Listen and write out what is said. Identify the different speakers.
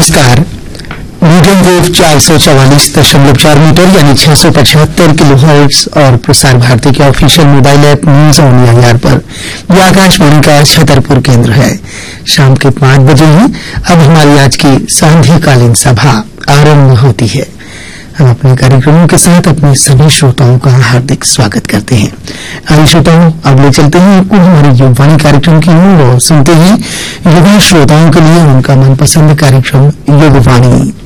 Speaker 1: नमस्कार। Medium wave 444.4 metre यानी 675 kilohertz और प्रसार भारती के official mobile app news on AIR पर यह आकाशवाणी का छतरपुर केंद्र है। शाम के 5 बजे ही अब हमारी आज की सांध्यकालीन सभा आरंभ होती है। हम अपने कार्यक्रमों के साथ अपने सभी श्रोताओं का हार्दिक स्वागत करते हैं। आइए श्रोताओं, अब ले चलते हैं आपको हमारे युगवाणी कार्यक्रम की ओर और सुनते हैं युवा श्रोताओं के लिए उनका मनपसंद कार्यक्रम युगवाणी।